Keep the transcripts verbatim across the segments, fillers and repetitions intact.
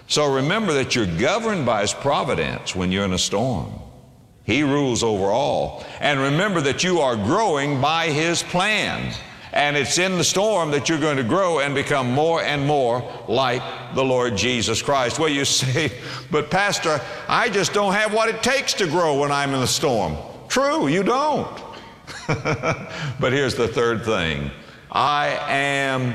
So remember that you're governed by His providence when you're in a storm. He rules over all. And remember that you are growing by His plan. And it's in the storm that you're going to grow and become more and more like the Lord Jesus Christ. Well, you say, but Pastor, I just don't have what it takes to grow when I'm in the storm. True, you don't. But here's the third thing. I am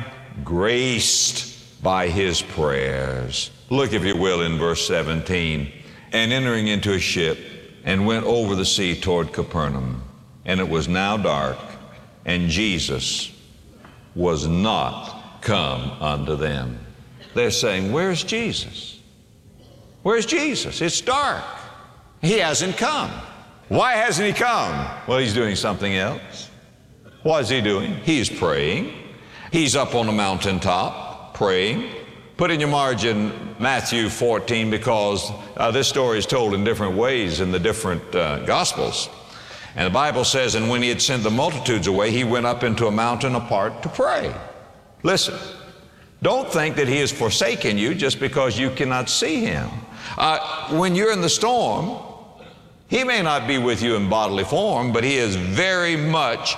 graced by His prayers. Look, if you will, in verse seventeen. And entering into a ship, and went over the sea toward Capernaum. And it was now dark, and Jesus was not come unto them. They're saying, where's Jesus? Where's Jesus? It's dark. He hasn't come. Why hasn't He come? Well, He's doing something else. What is He doing? He's praying. He's up on the mountaintop praying. Put in your margin Matthew fourteen, because uh, this story is told in different ways in the different uh, Gospels. And the Bible says, and when He had sent the multitudes away, He went up into a mountain apart to pray. Listen, don't think that He has forsaken you just because you cannot see Him. Uh, when you're in the storm, He may not be with you in bodily form, but He is very much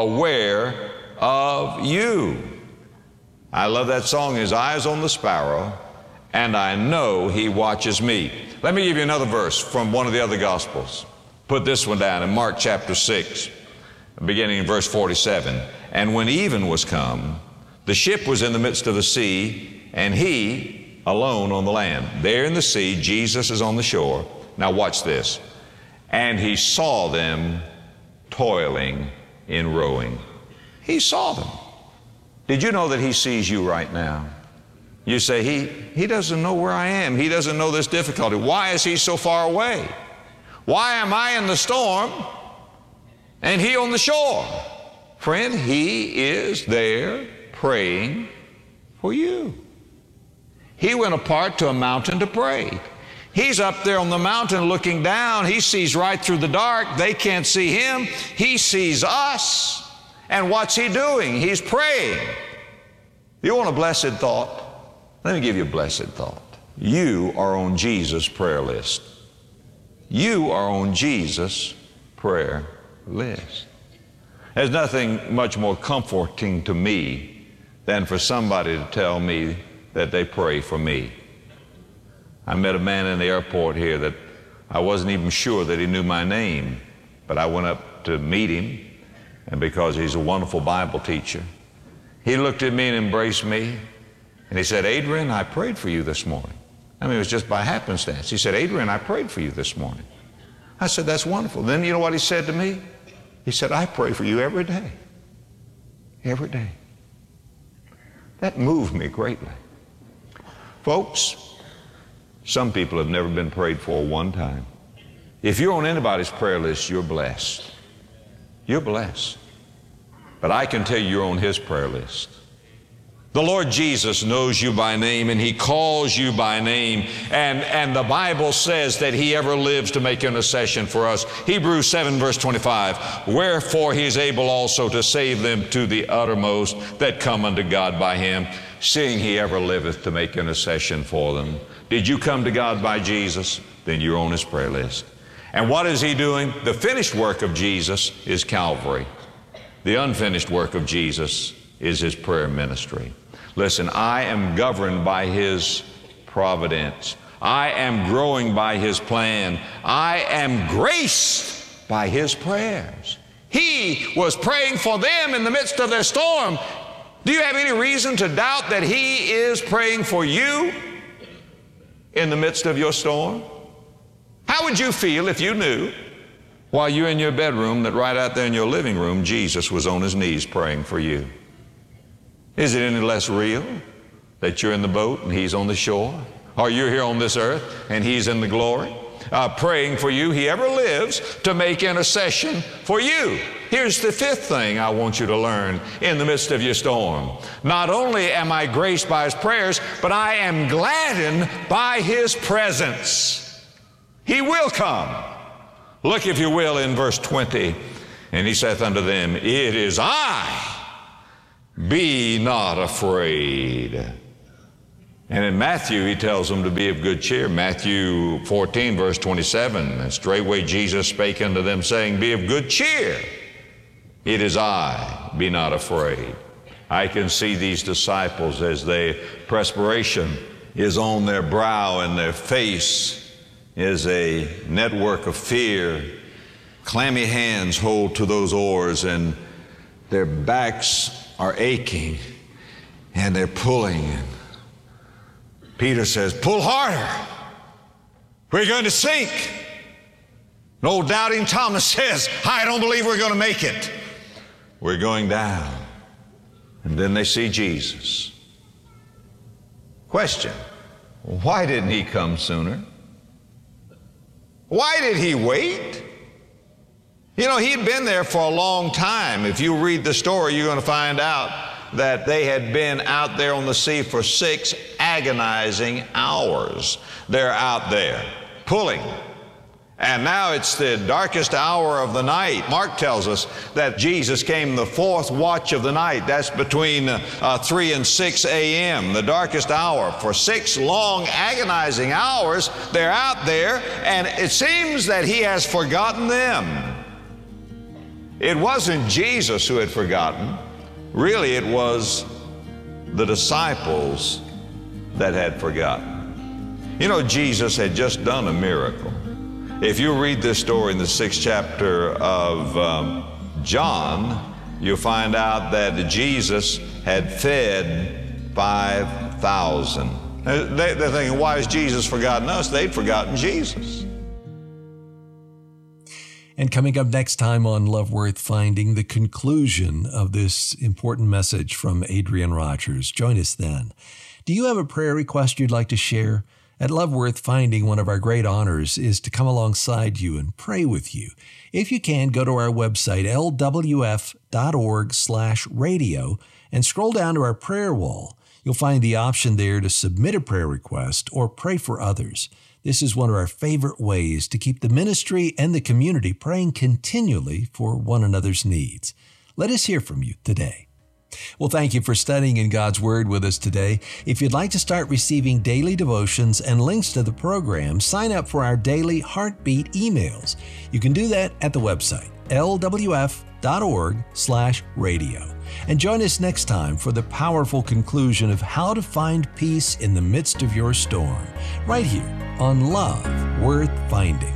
aware of you. I love that song, His eyes on the sparrow, and I know He watches me. Let me give you another verse from one of the other Gospels. Put this one down in Mark chapter six, beginning in verse forty-seven. And when even was come, the ship was in the midst of the sea, and He alone on the land. There in the sea, Jesus is on the shore. Now watch this. And He saw them toiling in rowing. He saw them. Did you know that He sees you right now? You say, he, he doesn't know where I am. He doesn't know this difficulty. Why is He so far away? Why am I in the storm and He on the shore? Friend, He is there praying for you. He went apart to a mountain to pray. He's up there on the mountain looking down. He sees right through the dark. They can't see Him. He sees us. And what's He doing? He's praying. You want a blessed thought? Let me give you a blessed thought. You are on Jesus' prayer list. You are on Jesus' prayer list. There's nothing much more comforting to me than for somebody to tell me that they pray for me. I met a man in the airport here that I wasn't even sure that he knew my name, but I went up to meet him, and because he's a wonderful Bible teacher, he looked at me and embraced me, and he said, Adrian, I prayed for you this morning. I mean, it was just by happenstance. He said, Adrian, I prayed for you this morning. I said, that's wonderful. Then you know what he said to me? He said, I pray for you every day. Every day. That moved me greatly. Folks, some people have never been prayed for one time. If you're on anybody's prayer list, you're blessed. You're blessed. But I can tell you you're on His prayer list. The Lord Jesus knows you by name, and He calls you by name. And, and the Bible says that He ever lives to make intercession for us. Hebrews seven verse twenty-five, wherefore He is able also to save them to the uttermost that come unto God by Him, seeing He ever liveth to make intercession for them. Did you come to God by Jesus? Then you're on His prayer list. And what is He doing? The finished work of Jesus is Calvary. The unfinished work of Jesus is His prayer ministry. Listen, I am governed by His providence. I am growing by His plan. I am graced by His prayers. He was praying for them in the midst of their storm. Do you have any reason to doubt that He is praying for you in the midst of your storm? How would you feel if you knew while you're in your bedroom that right out there in your living room, Jesus was on His knees praying for you? Is it any less real that you're in the boat and He's on the shore? Or you're here on this earth and He's in the glory, uh, praying for you? He ever lives to make intercession for you. Here's the fifth thing I want you to learn in the midst of your storm. Not only am I graced by His prayers, but I am gladdened by His presence. He will come. Look, if you will, in verse twenty. And He saith unto them, it is I. Be not afraid. And in Matthew, he tells them to be of good cheer. Matthew fourteen, verse twenty-seven, and straightway Jesus spake unto them, saying, Be of good cheer. It is I, be not afraid. I can see these disciples as they, perspiration is on their brow and their face is a network of fear. Clammy hands hold to those oars and their backs are aching and they're pulling. Peter says, pull harder. We're going to sink. And old doubting Thomas says, I don't believe we're going to make it. We're going down. And then they see Jesus. Question, why didn't he come sooner? Why did he wait? You know, he'd been there for a long time. If you read the story, you're going to find out that they had been out there on the sea for six agonizing hours. They're out there pulling. And now it's the darkest hour of the night. Mark tells us that Jesus came the fourth watch of the night. That's between uh, three and six a.m., the darkest hour. For six long, agonizing hours, they're out there, and it seems that he has forgotten them. It wasn't Jesus who had forgotten. Really, it was the disciples that had forgotten. You know, Jesus had just done a miracle. If you read this story in the sixth chapter of um, John, you'll find out that Jesus had fed five thousand. They, they're thinking, why has Jesus forgotten us? They'd forgotten Jesus. And coming up next time on Love Worth Finding, the conclusion of this important message from Adrian Rogers. Join us then. Do you have a prayer request you'd like to share? At Love Worth Finding, one of our great honors is to come alongside you and pray with you. If you can, go to our website, L W F dot org slash radio, and scroll down to our prayer wall. You'll find the option there to submit a prayer request or pray for others. This is one of our favorite ways to keep the ministry and the community praying continually for one another's needs. Let us hear from you today. Well, thank you for studying in God's Word with us today. If you'd like to start receiving daily devotions and links to the program, sign up for our daily Heartbeat emails. You can do that at the website, L W F dot org slash radio. And join us next time for the powerful conclusion of how to find peace in the midst of your storm, right here on Love Worth Finding.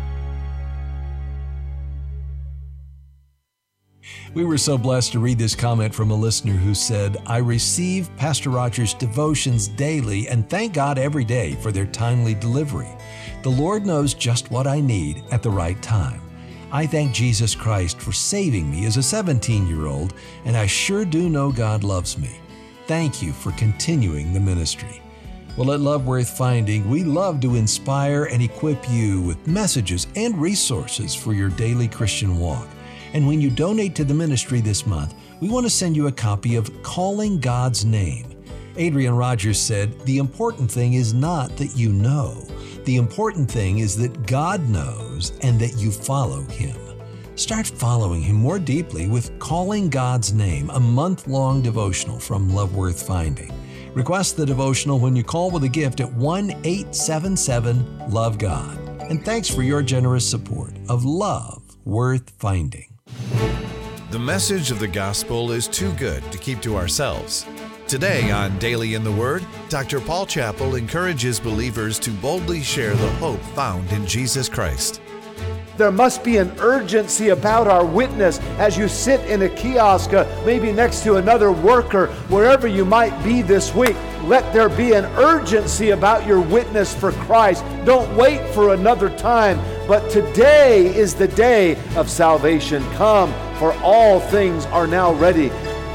We were so blessed to read this comment from a listener who said, I receive Pastor Rogers' devotions daily and thank God every day for their timely delivery. The Lord knows just what I need at the right time. I thank Jesus Christ for saving me as a seventeen-year-old, and I sure do know God loves me. Thank you for continuing the ministry. Well, at Love Worth Finding, we love to inspire and equip you with messages and resources for your daily Christian walk. And when you donate to the ministry this month, we want to send you a copy of Calling God's Name. Adrian Rogers said, the important thing is not that you know. The important thing is that God knows and that you follow Him. Start following Him more deeply with Calling God's Name, a month-long devotional from Love Worth Finding. Request the devotional when you call with a gift at one eight seven seven love God. And thanks for your generous support of Love Worth Finding. The message of the gospel is too good to keep to ourselves. Today on Daily in the Word, Doctor Paul Chappell encourages believers to boldly share the hope found in Jesus Christ. There must be an urgency about our witness as you sit in a kiosk, uh, maybe next to another worker, wherever you might be this week. Let there be an urgency about your witness for Christ. Don't wait for another time, but today is the day of salvation. Come, for all things are now ready.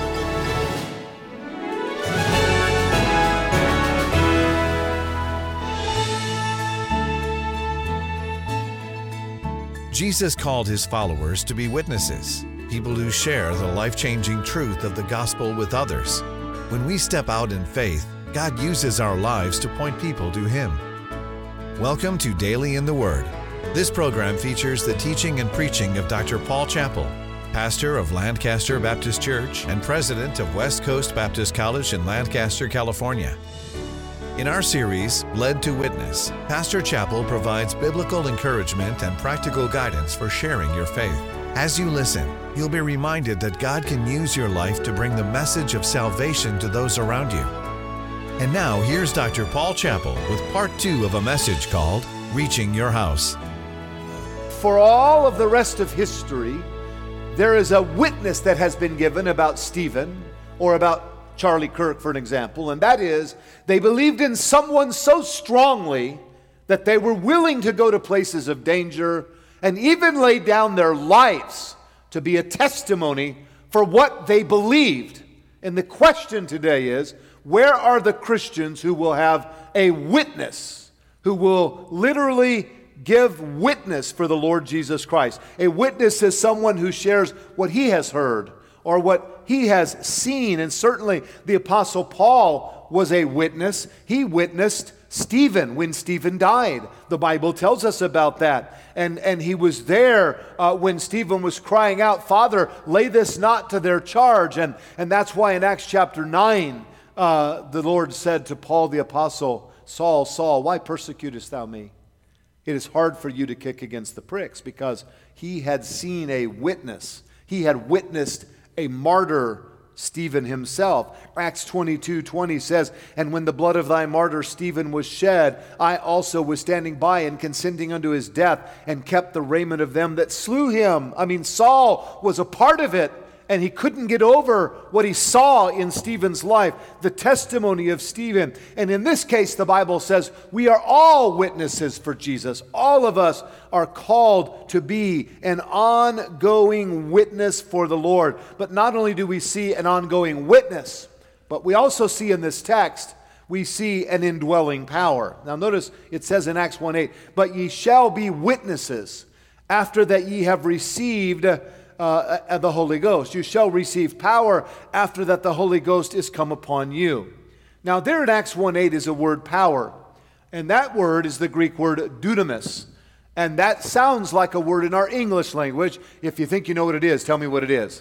Jesus called His followers to be witnesses, people who share the life-changing truth of the gospel with others. When we step out in faith, God uses our lives to point people to Him. Welcome to Daily in the Word. This program features the teaching and preaching of Doctor Paul Chappell, pastor of Lancaster Baptist Church and president of West Coast Baptist College in Lancaster, California. In our series, Led to Witness, Pastor Chappell provides biblical encouragement and practical guidance for sharing your faith. As you listen, you'll be reminded that God can use your life to bring the message of salvation to those around you. And now, here's Doctor Paul Chappell with part two of a message called Reaching Your House. For all of the rest of history, there is a witness that has been given about Stephen, or about Charlie Kirk, for an example, and that is, they believed in someone so strongly that they were willing to go to places of danger and even lay down their lives to be a testimony for what they believed. And the question today is, where are the Christians who will have a witness, who will literally give witness for the Lord Jesus Christ? A witness is someone who shares what he has heard or what he has seen. And certainly the Apostle Paul was a witness. He witnessed Stephen when Stephen died. The Bible tells us about that. And, and he was there uh, when Stephen was crying out, "Father, lay this not to their charge." And, and that's why in Acts chapter nine, uh, the Lord said to Paul the Apostle, "Saul, Saul, why persecutest thou me? It is hard for you to kick against the pricks," because he had seen a witness. He had witnessed a martyr, Stephen himself. Acts twenty-two twenty says, "And when the blood of thy martyr Stephen was shed, I also was standing by and consenting unto his death, and kept the raiment of them that slew him." I mean, Saul was a part of it, and he couldn't get over what he saw in Stephen's life, the testimony of Stephen. And in this case, the Bible says we are all witnesses for Jesus. All of us are called to be an ongoing witness for the Lord. But not only do we see an ongoing witness, but we also see in this text, we see an indwelling power. Now notice it says in Acts one eight, "But ye shall be witnesses after that ye have received Uh, the Holy Ghost. You shall receive power after that the Holy Ghost is come upon you." Now there in Acts one eight is a word power. And that word is the Greek word dunamis. And that sounds like a word in our English language. If you think you know what it is, tell me what it is.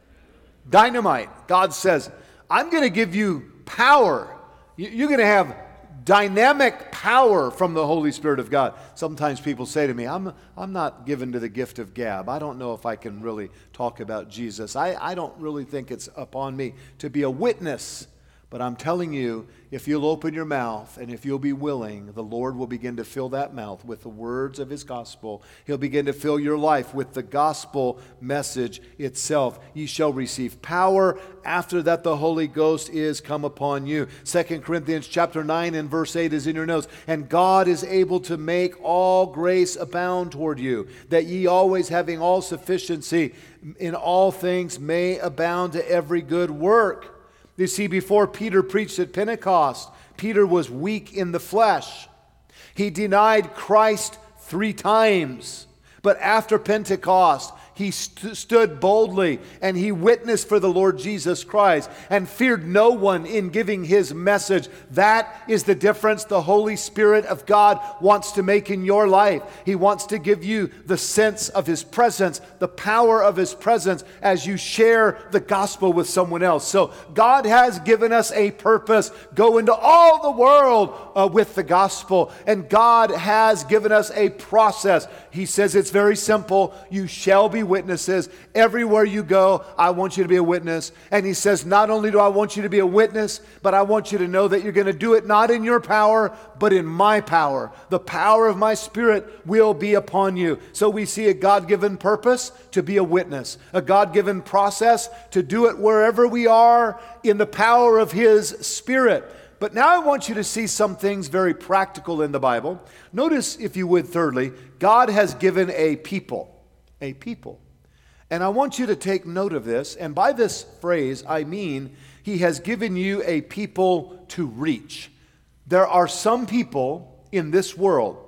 Dynamite. God says, "I'm going to give you power. You're going to have dynamic power from the Holy Spirit of God." Sometimes people say to me, I'm I'm not given to the gift of gab. I don't know if I can really talk about Jesus. I, I don't really think it's upon me to be a witness. But I'm telling you, if you'll open your mouth and if you'll be willing, the Lord will begin to fill that mouth with the words of His gospel. He'll begin to fill your life with the gospel message itself. "Ye shall receive power after that the Holy Ghost is come upon you." Second Corinthians chapter nine and verse eight is in your notes. "And God is able to make all grace abound toward you, that ye always having all sufficiency in all things may abound to every good work." You see, before Peter preached at Pentecost, Peter was weak in the flesh. He denied Christ three times. But after Pentecost, he st- stood boldly and he witnessed for the Lord Jesus Christ and feared no one in giving his message. That is the difference the Holy Spirit of God wants to make in your life. He wants to give you the sense of His presence, the power of His presence as you share the gospel with someone else. So God has given us a purpose. Go into all the world uh, with the gospel. And God has given us a process. He says it's very simple. You shall be witnesses. Everywhere you go, I want you to be a witness. And He says, not only do I want you to be a witness, but I want you to know that you're going to do it not in your power, but in my power. The power of my Spirit will be upon you. So we see a God-given purpose to be a witness, a God-given process to do it wherever we are in the power of His Spirit. But now I want you to see some things very practical in the Bible. Notice, if you would, thirdly, God has given a people. A people. And I want you to take note of this. And by this phrase, I mean He has given you a people to reach. There are some people in this world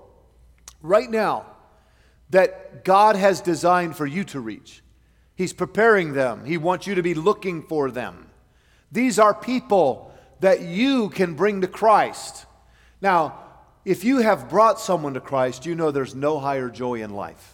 right now that God has designed for you to reach. He's preparing them. He wants you to be looking for them. These are people that you can bring to Christ. Now, if you have brought someone to Christ, you know there's no higher joy in life.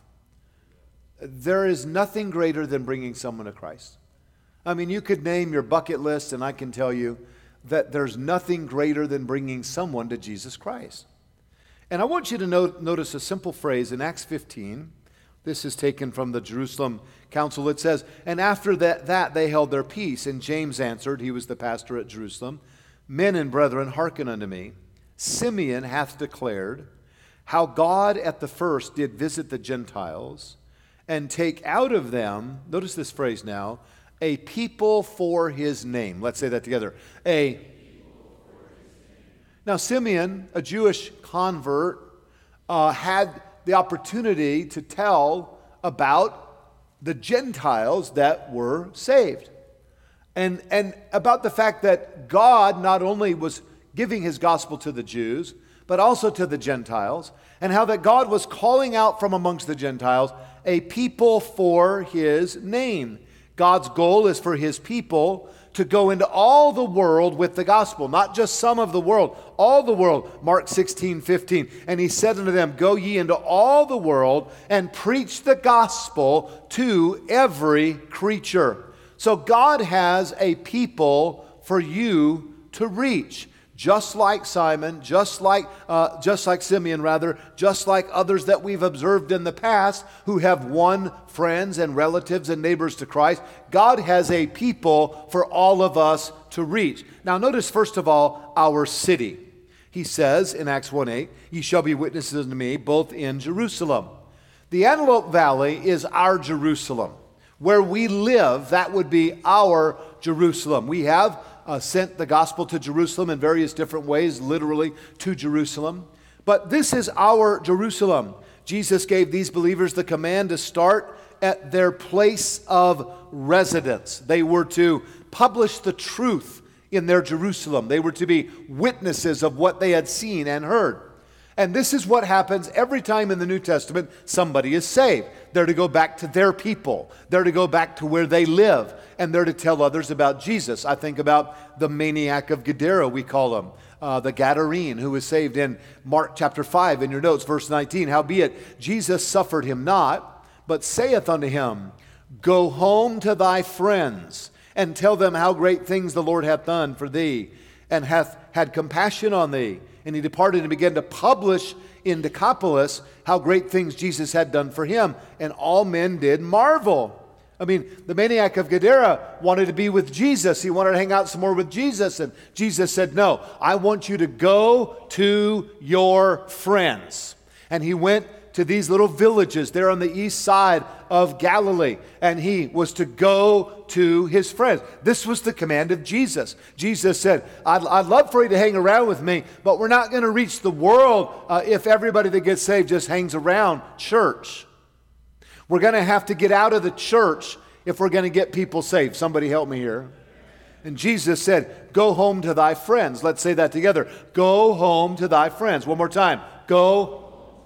There is nothing greater than bringing someone to Christ. I mean, you could name your bucket list, and I can tell you that there's nothing greater than bringing someone to Jesus Christ. And I want you to note, notice a simple phrase in Acts fifteen. This is taken from the Jerusalem Council. It says, and after that, that they held their peace. And James answered, he was the pastor at Jerusalem, men and brethren, hearken unto me. Simeon hath declared how God at the first did visit the Gentiles and take out of them, notice this phrase now, a people for his name. Let's say that together. A Now Simeon, a Jewish convert, uh, had the opportunity to tell about the Gentiles that were saved. And, and about the fact that God not only was giving his gospel to the Jews, but also to the Gentiles, and how that God was calling out from amongst the Gentiles a people for his name. God's goal is for his people to go into all the world with the gospel, not just some of the world, all the world. Mark sixteen fifteen. And he said unto them, go ye into all the world and preach the gospel to every creature. So God has a people for you to reach. Just like Simon, just like uh, just like Simeon, rather, just like others that we've observed in the past who have won friends and relatives and neighbors to Christ, God has a people for all of us to reach. Now notice first of all, our city. He says in Acts one eight, ye shall be witnesses unto me both in Jerusalem. The Antelope Valley is our Jerusalem. Where we live, that would be our Jerusalem. We have Uh, sent the gospel to Jerusalem in various different ways, literally to Jerusalem. But this is our Jerusalem. Jesus gave these believers the command to start at their place of residence. They were to publish the truth in their Jerusalem. They were to be witnesses of what they had seen and heard. And this is what happens every time in the New Testament somebody is saved. They're to go back to their people. They're to go back to where they live. And they're to tell others about Jesus. I think about the maniac of Gadara, we call him. Uh, the Gadarene, who was saved in Mark chapter five, in your notes, verse nineteen. Howbeit, Jesus suffered him not, but saith unto him, go home to thy friends, and tell them how great things the Lord hath done for thee, and hath had compassion on thee. And he departed and began to publish in Decapolis how great things Jesus had done for him. And all men did marvel. I mean, the maniac of Gadara wanted to be with Jesus. He wanted to hang out some more with Jesus. And Jesus said, no, I want you to go to your friends. And he went to these little villages there on the east side of Galilee. And he was to go to his friends. This was the command of Jesus. Jesus said, I'd, I'd love for you to hang around with me, but we're not going to reach the world uh, if everybody that gets saved just hangs around church. We're going to have to get out of the church if we're going to get people saved. Somebody help me here. And Jesus said, go home to thy friends. Let's say that together. Go home to thy friends. One more time. Go.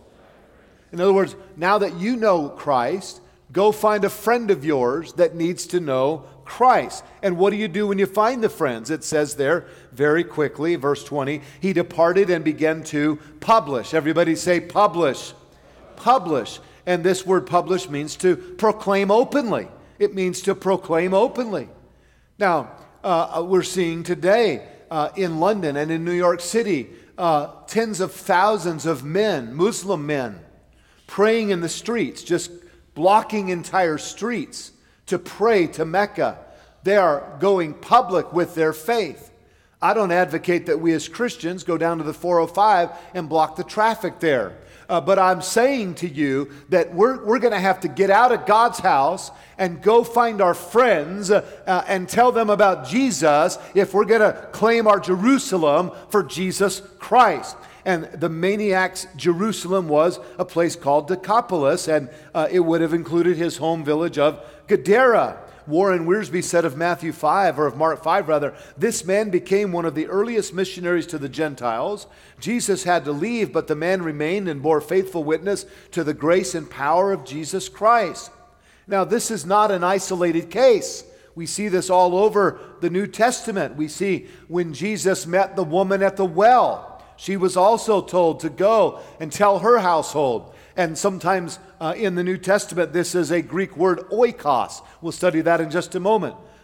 In other words, now that you know Christ, go find a friend of yours that needs to know Christ. And what do you do when you find the friends? It says there very quickly, verse twenty, he departed and began to publish. Everybody say publish. Publish. And this word publish means to proclaim openly. It means to proclaim openly. Now, uh, we're seeing today uh, in London and in New York City, uh, tens of thousands of men, Muslim men, praying in the streets, just blocking entire streets to pray to Mecca. They are going public with their faith. I don't advocate that we as Christians go down to the four oh five and block the traffic there. Uh, but I'm saying to you that we're, we're going to have to get out of God's house and go find our friends uh, uh, and tell them about Jesus if we're going to claim our Jerusalem for Jesus Christ. And the maniac's Jerusalem was a place called Decapolis, and uh, it would have included his home village of Gadara. Warren Wiersbe said of Matthew five, or of Mark five rather, this man became one of the earliest missionaries to the Gentiles. Jesus had to leave, but the man remained and bore faithful witness to the grace and power of Jesus Christ. Now, this is not an isolated case. We see this all over the New Testament. We see when Jesus met the woman at the well, she was also told to go and tell her household. And sometimes uh, in the New Testament, this is a Greek word, oikos. We'll study that in just a moment.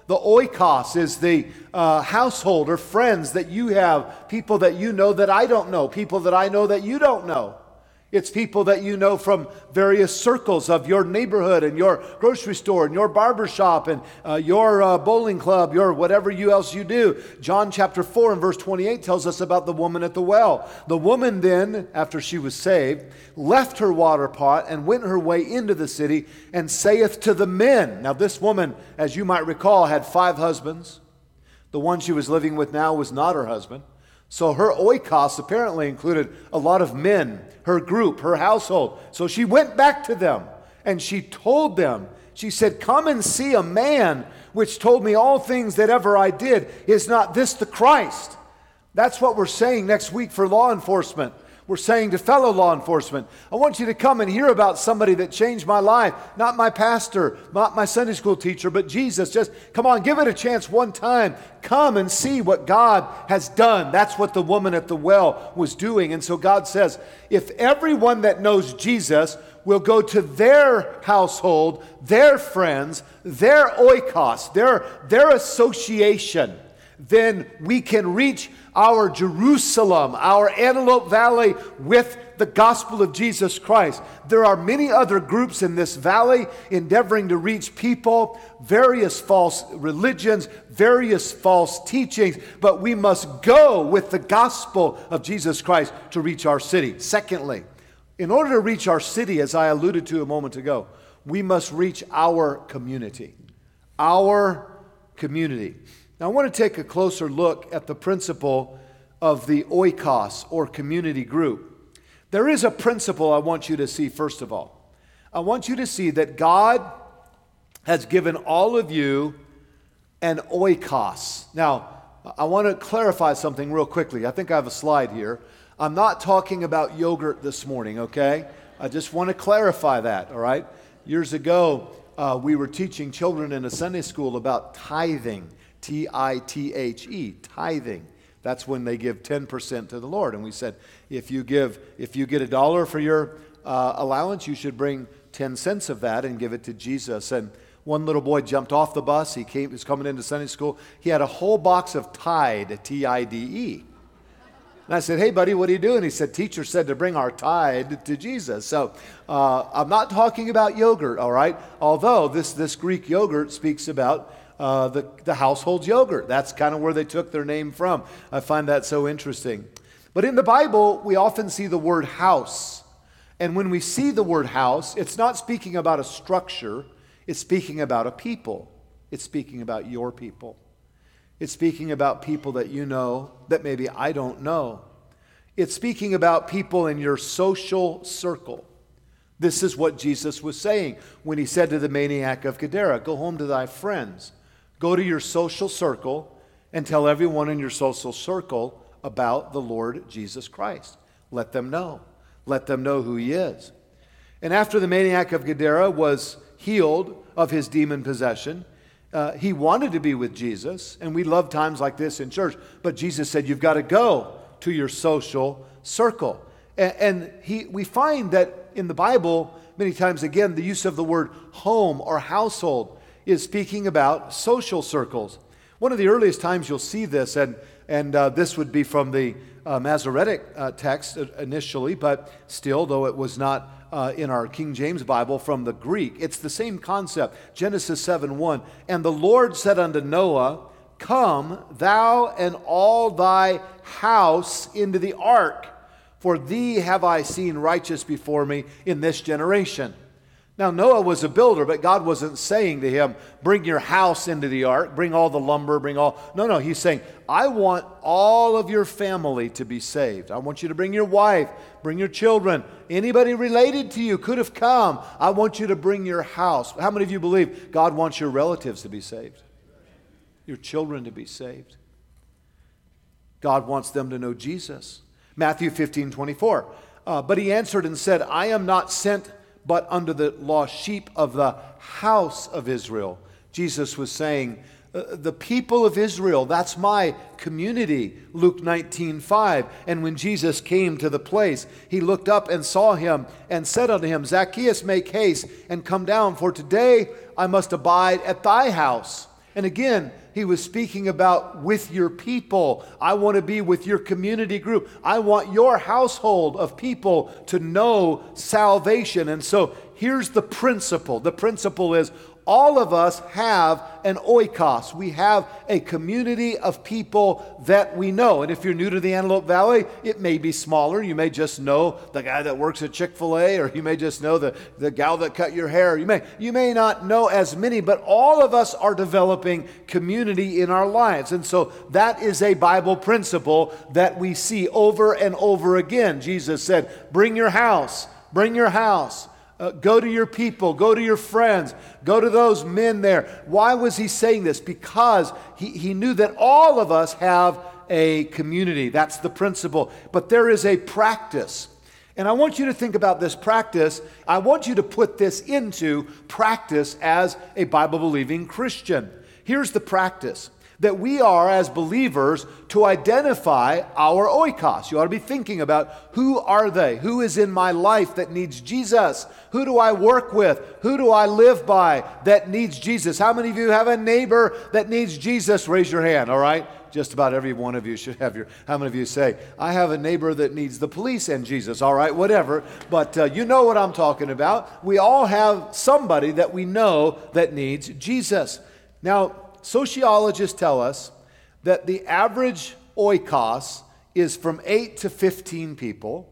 The oikos is the uh, household or friends that you have, people that you know that I don't know, people that I know that you don't know. It's people that you know from various circles of your neighborhood and your grocery store and your barber shop and uh, your uh, bowling club, your whatever you else you do. John chapter four and verse twenty-eight tells us about the woman at the well. The woman then, after she was saved, left her water pot and went her way into the city and saith to the men. Now this woman, as you might recall, had five husbands. The one she was living with now was not her husband. So her oikos apparently included a lot of men, her group, her household. So she went back to them and she told them, she said, come and see a man which told me all things that ever I did. Is not this the Christ? That's what we're saying next week for law enforcement. We're saying to fellow law enforcement, I want you to come and hear about somebody that changed my life. Not my pastor, not my Sunday school teacher, but Jesus. Just come on, give it a chance one time. Come and see what God has done. That's what the woman at the well was doing. And so God says, if everyone that knows Jesus will go to their household, their friends, their oikos, their, their association, then we can reach our Jerusalem, our Antelope Valley with the gospel of Jesus Christ. There are many other groups in this valley endeavoring to reach people, various false religions, various false teachings, but we must go with the gospel of Jesus Christ to reach our city. Secondly, in order to reach our city, as I alluded to a moment ago, we must reach our community. Our community. Now, I want to take a closer look at the principle of the oikos, or community group. There is a principle I want you to see, first of all. I want you to see that God has given all of you an oikos. Now, I want to clarify something real quickly. I think I have a slide here. I'm not talking about yogurt this morning, okay? I just want to clarify that, all right? Years ago, uh, we were teaching children in a Sunday school about tithing. T I T H E, tithing. That's when they give ten percent to the Lord. And we said, if you give, if you get a dollar for your uh, allowance, you should bring ten cents of that and give it to Jesus. And one little boy jumped off the bus. He came, he was coming into Sunday school. He had a whole box of Tide, T I D E. And I said, hey, buddy, what are you doing? He said, teacher said to bring our tithe to Jesus. So uh, I'm not talking about yogurt, all right? Although this, this Greek yogurt speaks about Uh, the, the household yogurt. That's kind of where they took their name from. I find that so interesting. But in the Bible, we often see the word house. And when we see the word house, it's not speaking about a structure. It's speaking about a people. It's speaking about your people. It's speaking about people that you know that maybe I don't know. It's speaking about people in your social circle. This is what Jesus was saying when he said to the maniac of Gadara, go home to thy friends. Go to your social circle and tell everyone in your social circle about the Lord Jesus Christ. Let them know. Let them know who he is. And after the maniac of Gadara was healed of his demon possession, uh, he wanted to be with Jesus. And we love times like this in church. But Jesus said, you've got to go to your social circle. And, and he, we find that in the Bible, many times again, the use of the word home or household is speaking about social circles. One of the earliest times you'll see this, and, and uh, this would be from the uh, Masoretic uh, text initially, but still, though it was not uh, in our King James Bible, from the Greek. It's the same concept. Genesis seven one, and the Lord said unto Noah, come, thou and all thy house into the ark, for thee have I seen righteous before me in this generation. Now, Noah was a builder, but God wasn't saying to him, bring your house into the ark, bring all the lumber, bring all... No, no, he's saying, I want all of your family to be saved. I want you to bring your wife, bring your children. Anybody related to you could have come. I want you to bring your house. How many of you believe God wants your relatives to be saved? Your children to be saved. God wants them to know Jesus. Matthew fifteen twenty-four. Uh, but he answered and said, I am not sent but unto the lost sheep of the house of Israel. Jesus was saying, the people of Israel, that's my community. Luke nineteen five. And when Jesus came to the place, he looked up and saw him and said unto him, Zacchaeus, make haste and come down, for today I must abide at thy house. And again, he was speaking about with your people. I want to be with your community group. I want your household of people to know salvation. And so here's the principle. The principle is all of us have an oikos. We have a community of people that we know. And if you're new to the Antelope Valley, it may be smaller. You may just know the guy that works at Chick-fil-A, or you may just know the, the gal that cut your hair. You may, you may not know as many, but all of us are developing community in our lives. And so that is a Bible principle that we see over and over again. Jesus said, bring your house, bring your house. Uh, go to your people, go to your friends, go to those men there. Why was he saying this? Because he, he knew that all of us have a community. That's the principle. But there is a practice. And I want you to think about this practice. I want you to put this into practice as a Bible-believing Christian. Here's the practice. That we are, as believers, to identify our oikos. You ought to be thinking about, who are they? Who is in my life that needs Jesus? Who do I work with? Who do I live by that needs Jesus? How many of you have a neighbor that needs Jesus? Raise your hand, all right? Just about every one of you should have your, how many of you say, I have a neighbor that needs the police and Jesus? All right, whatever. But uh, you know what I'm talking about. We all have somebody that we know that needs Jesus. Now, sociologists tell us that the average oikos is from eight to fifteen people,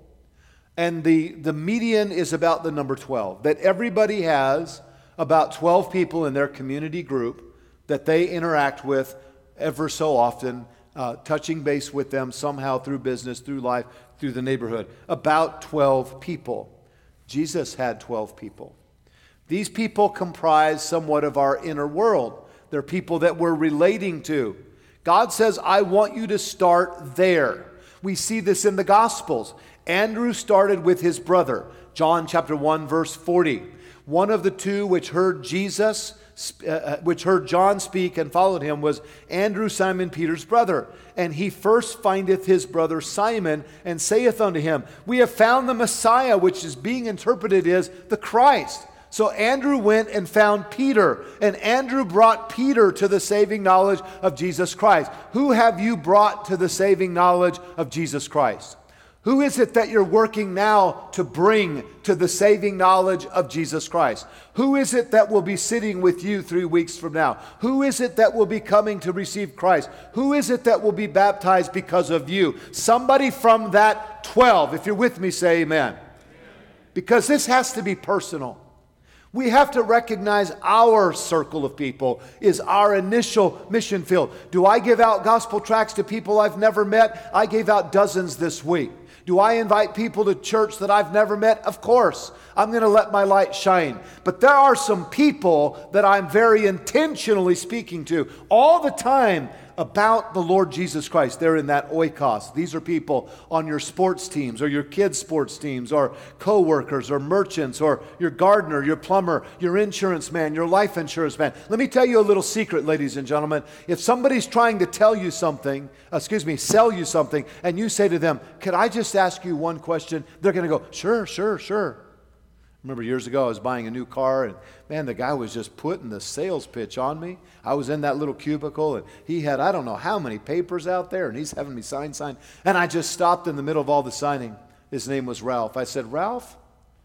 and the, the median is about the number twelve. That everybody has about twelve people in their community group that they interact with ever so often, uh, touching base with them somehow through business, through life, through the neighborhood. About twelve people. Jesus had twelve people. These people comprise somewhat of our inner world. They're people that we're relating to. God says, I want you to start there. We see this in the Gospels. Andrew started with his brother. John chapter one, verse forty. One of the two which heard Jesus, uh, which heard John speak and followed him was Andrew, Simon Peter's brother. And he first findeth his brother Simon and saith unto him, we have found the Messiah, which is being interpreted as the Christ. So Andrew went and found Peter, and Andrew brought Peter to the saving knowledge of Jesus Christ. Who have you brought to the saving knowledge of Jesus Christ? Who is it that you're working now to bring to the saving knowledge of Jesus Christ? Who is it that will be sitting with you three weeks from now? Who is it that will be coming to receive Christ? Who is it that will be baptized because of you? Somebody from that twelve. If you're with me, say amen. Because this has to be personal. We have to recognize our circle of people is our initial mission field. Do I give out gospel tracts to people I've never met? I gave out dozens this week. Do I invite people to church that I've never met? Of course. I'm going to let my light shine. But there are some people that I'm very intentionally speaking to all the time about the Lord Jesus Christ. They're in that oikos. These are people on your sports teams or your kids' sports teams or co-workers or merchants or your gardener, your plumber, your insurance man, your life insurance man. Let me tell you a little secret, ladies and gentlemen. If somebody's trying to tell you something, excuse me, sell you something, and you say to them, could I just ask you one question? They're going to go, sure, sure, sure. Remember years ago I was buying a new car, and man, the guy was just putting the sales pitch on me. I was in that little cubicle, and he had I don't know how many papers out there, and he's having me sign, sign. And I just stopped in the middle of all the signing. His name was Ralph. I said, Ralph,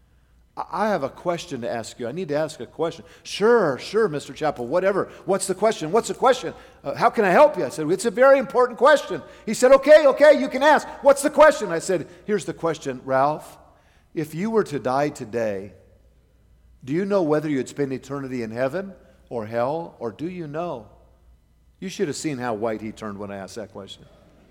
I have a question to ask you. I need to ask a question. Sure, sure, Mister Chappell, whatever. What's the question? What's the question? Uh, how can I help you? I said, it's a very important question. He said, okay, okay, you can ask. What's the question? I said, here's the question, Ralph. If you were to die today, do you know whether you'd spend eternity in heaven or hell, or do you know? You should have seen how white he turned when I asked that question.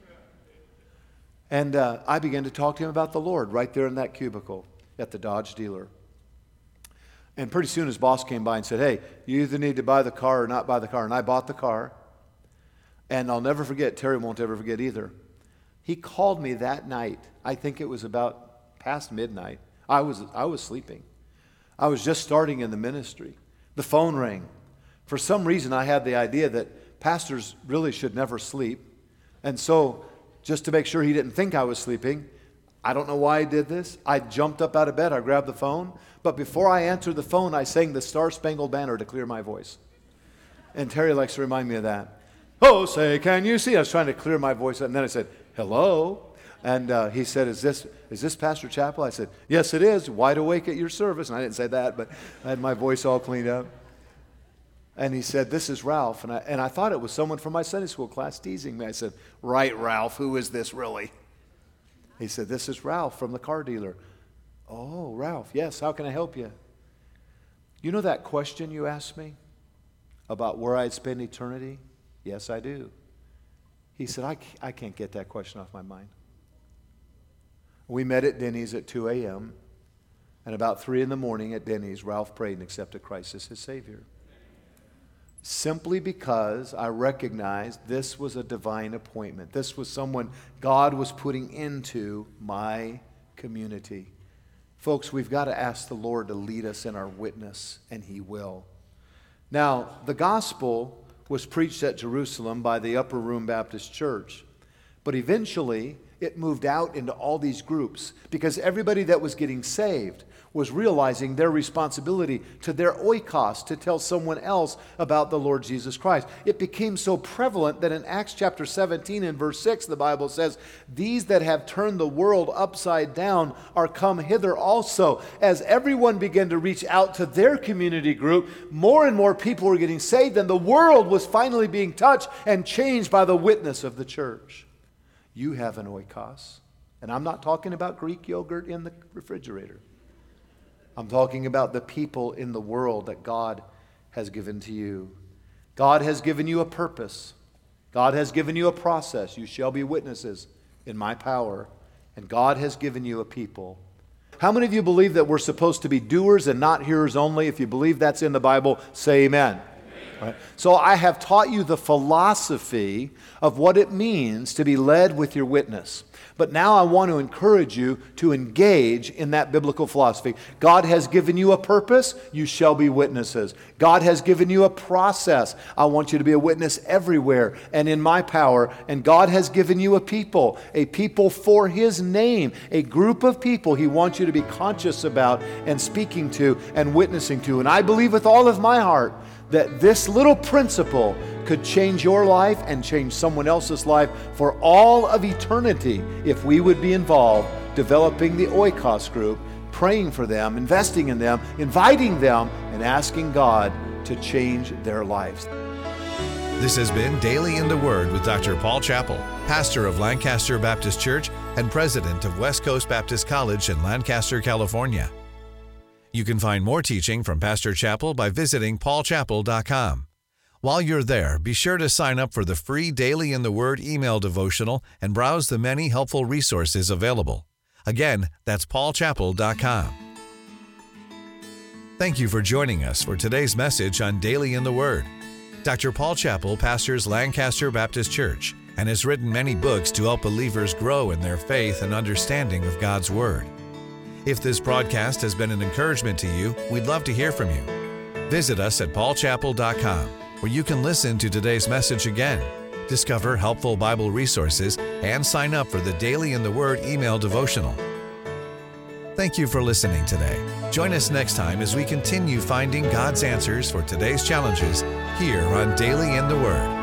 And uh, I began to talk to him about the Lord right there in that cubicle at the Dodge dealer. And pretty soon his boss came by and said, hey, you either need to buy the car or not buy the car. And I bought the car. And I'll never forget, Terry won't ever forget either. He called me that night. I think it was about past midnight. I was I was sleeping. I was just starting in the ministry. The phone rang. For some reason, I had the idea that pastors really should never sleep. And so, just to make sure he didn't think I was sleeping, I don't know why I did this. I jumped up out of bed. I grabbed the phone. But before I answered the phone, I sang the Star Spangled Banner to clear my voice. And Terry likes to remind me of that. Oh, say, can you see? I was trying to clear my voice up, and then I said, hello. And uh, he said, is this is this Pastor Chappell? I said, yes, it is. Wide awake at your service. And I didn't say that, but I had my voice all cleaned up. And he said, this is Ralph. And I, and I thought it was someone from my Sunday school class teasing me. I said, right, Ralph, who is this really? He said, this is Ralph from the car dealer. Oh, Ralph, yes, how can I help you? You know that question you asked me about where I'd spend eternity? Yes, I do. He said, I, I can't get that question off my mind. We met at Denny's at two a.m. And about three in the morning at Denny's, Ralph prayed and accepted Christ as his Savior. Simply because I recognized this was a divine appointment. This was someone God was putting into my community. Folks, we've got to ask the Lord to lead us in our witness, and He will. Now, the gospel was preached at Jerusalem by the Upper Room Baptist Church, but eventually it moved out into all these groups because everybody that was getting saved was realizing their responsibility to their oikos, to tell someone else about the Lord Jesus Christ. It became so prevalent that in Acts chapter seventeen and verse six, the Bible says, these that have turned the world upside down are come hither also. As everyone began to reach out to their community group, more and more people were getting saved, and the world was finally being touched and changed by the witness of the church. You have an oikos. And I'm not talking about Greek yogurt in the refrigerator. I'm talking about the people in the world that God has given to you. God has given you a purpose. God has given you a process. You shall be witnesses in my power. And God has given you a people. How many of you believe that we're supposed to be doers and not hearers only? If you believe that's in the Bible, say amen. Right. So I have taught you the philosophy of what it means to be led with your witness. But now I want to encourage you to engage in that biblical philosophy. God has given you a purpose, you shall be witnesses. God has given you a process. I want you to be a witness everywhere and in my power. And God has given you a people, a people for His name, a group of people He wants you to be conscious about and speaking to and witnessing to. And I believe with all of my heart that this little principle could change your life and change someone else's life for all of eternity if we would be involved developing the oikos group, praying for them, investing in them, inviting them, and asking God to change their lives. This has been Daily in the Word with Doctor Paul Chappell, pastor of Lancaster Baptist Church and president of West Coast Baptist College in Lancaster, California. You can find more teaching from Pastor Chappell by visiting paul chappell dot com. While you're there, be sure to sign up for the free Daily in the Word email devotional and browse the many helpful resources available. Again, that's paul chappell dot com. Thank you for joining us for today's message on Daily in the Word. Doctor Paul Chappell pastors Lancaster Baptist Church and has written many books to help believers grow in their faith and understanding of God's Word. If this broadcast has been an encouragement to you, we'd love to hear from you. Visit us at paul chappell dot com, where you can listen to today's message again, discover helpful Bible resources, and sign up for the Daily in the Word email devotional. Thank you for listening today. Join us next time as we continue finding God's answers for today's challenges here on Daily in the Word.